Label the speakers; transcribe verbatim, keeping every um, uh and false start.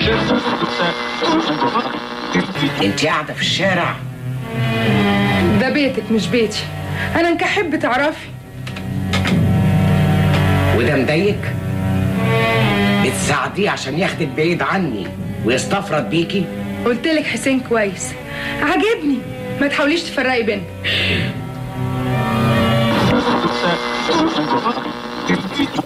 Speaker 1: انت قاعدة في الشارع؟
Speaker 2: ده بيتك مش بيتي، انا نكحب تعرفي.
Speaker 1: وده مضايقك؟ بتساعديه عشان ياخدك بعيد عني ويستفرد بيكي؟
Speaker 2: قلتلك حسين كويس، عجبني، ما تحاوليش تفرقي بينا.